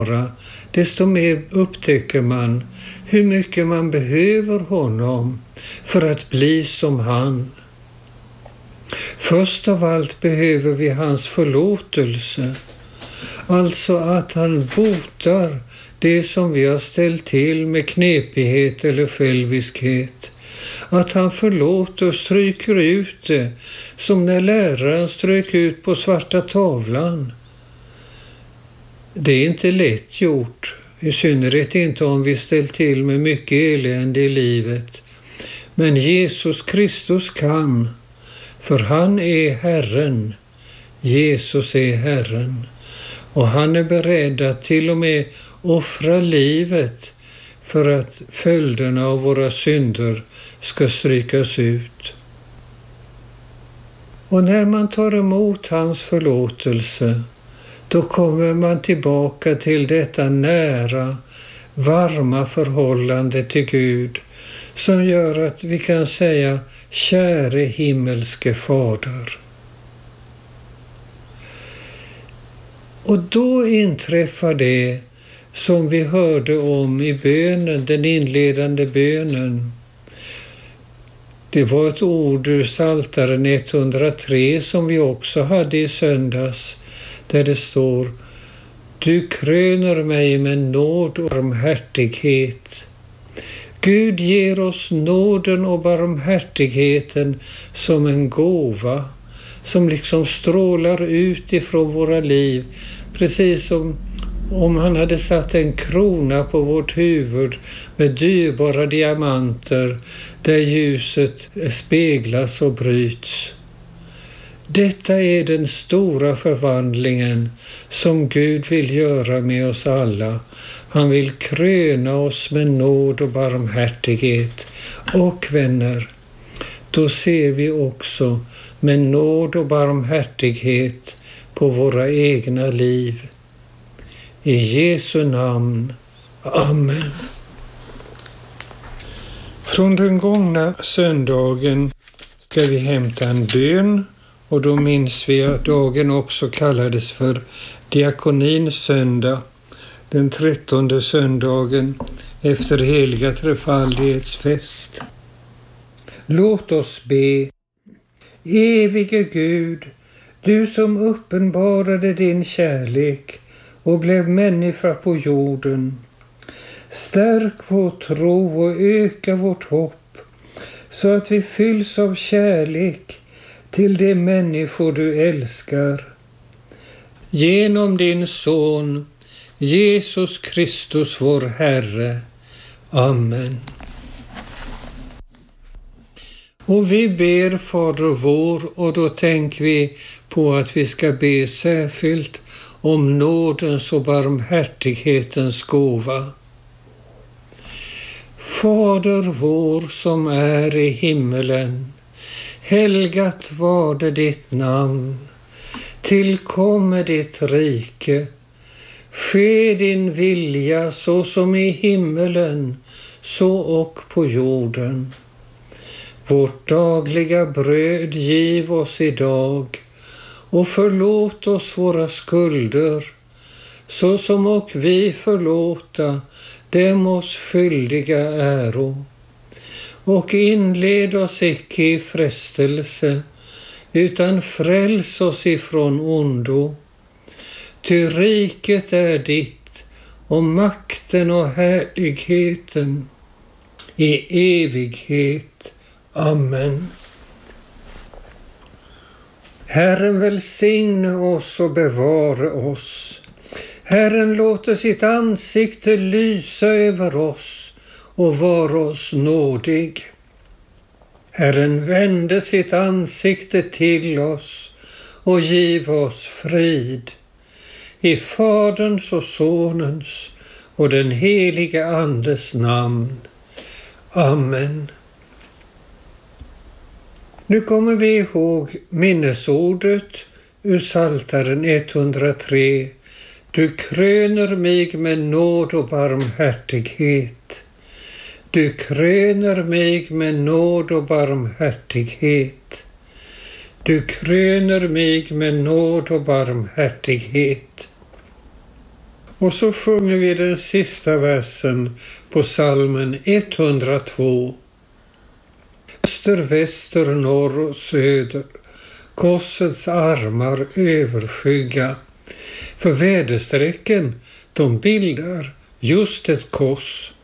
desto mer upptäcker man hur mycket man behöver honom för att bli som han. Först av allt behöver vi hans förlåtelse, alltså att han botar det som vi har ställt till med knepighet eller själviskhet. Att han förlåter och stryker ut det, som när läraren strök ut på svarta tavlan. Det är inte lätt gjort, i synnerhet inte om vi ställt till med mycket elände i livet. Men Jesus Kristus kan, för han är Herren. Jesus är Herren. Och han är beredd att till och med offra livet för att följderna av våra synder ska strykas ut. Och när man tar emot hans förlåtelse, då kommer man tillbaka till detta nära, varma förhållande till Gud som gör att vi kan säga: käre himmelske Fader. Och då inträffar det som vi hörde om i bönen, den inledande bönen. Det var ett ord ur Psaltaren 103 som vi också hade i söndags, där det står: du kröner mig med nåd och barmhärtighet. Gud ger oss nåden och barmhärtigheten som en gåva som liksom strålar ut ifrån våra liv, precis som om han hade satt en krona på vårt huvud med dyrbara diamanter där ljuset speglas och bryts. Detta är den stora förvandlingen som Gud vill göra med oss alla. Han vill kröna oss med nåd och barmhärtighet. Och vänner, då ser vi också med nåd och barmhärtighet på våra egna liv. I Jesu namn. Amen. Från den gångna söndagen ska vi hämta en bön, och då minns vi att dagen också kallades för diakonins söndag, den 13:e söndagen efter heliga trefaldighetsfest. Låt oss be. Evige Gud, du som uppenbarade din kärlek och blev människa på jorden. Stärk vår tro och öka vårt hopp, så att vi fylls av kärlek till de människor du älskar. Genom din son, Jesus Kristus vår Herre. Amen. Och vi ber Fader vår, och då tänker vi på att vi ska be särskilt om nådens och barmhärtighetens gåva. Fader vår som är i himmelen, helgat varde ditt namn. Tillkommer ditt rike. Ske din vilja så som i himmelen, så och på jorden. Vårt dagliga bröd giv oss idag, och förlåt oss våra skulder, så som och vi förlåta dem oss skyldiga äro. Och inled oss icke i frestelse, utan fräls oss ifrån ondo. Ty riket är ditt, och makten och härligheten i evighet. Amen. Herren välsigne oss och bevara oss. Herren låter sitt ansikte lysa över oss och vara oss nådig. Herren vände sitt ansikte till oss och giv oss frid. I Faderns och Sonens och den heliga Andes namn. Amen. Nu kommer vi ihåg minnesordet ur Psaltaren 103. Du kröner mig med nåd och barmhärtighet. Du kröner mig med nåd och barmhärtighet. Du kröner mig med nåd och barmhärtighet. Och så sjunger vi den sista versen på psalmen 102. Öster, väster, norr och söder, korsets armar överskygga. För väderstrecken, de bildar just ett kors.